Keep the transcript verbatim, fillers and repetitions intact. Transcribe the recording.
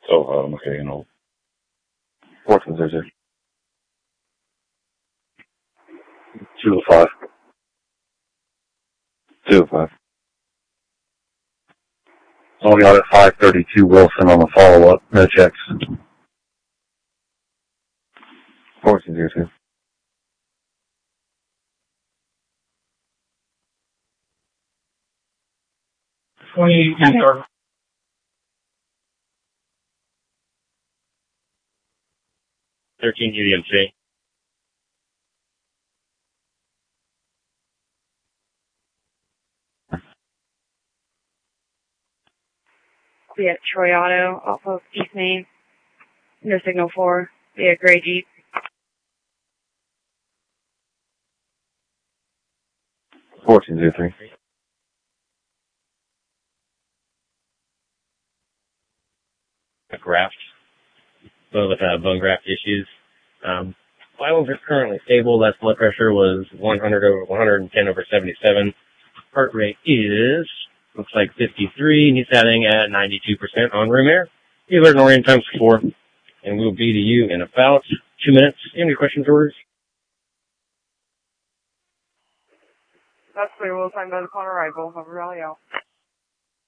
So, um, okay, you know, fourteen zero zero. two oh five. two oh five. Only out at five thirty-two Wilson on the follow-up. No checks. fourteen zero two. twenty, okay. thirteen U D M C. Be at Troy Auto off of East Main. No signal four. Be a gray Jeep. fourteen zero three. A graft. Both with uh, bone graft issues. Um, vitals are currently stable. Last blood pressure was one hundred over one hundred ten over seventy-seven. Heart rate is, looks like fifty-three, and he's sitting at ninety-two percent on room air. The alert and orient time's four, and we'll be to you in about two minutes. Any questions, orders? That's clear. We'll time by the call arrival. Over Valley out.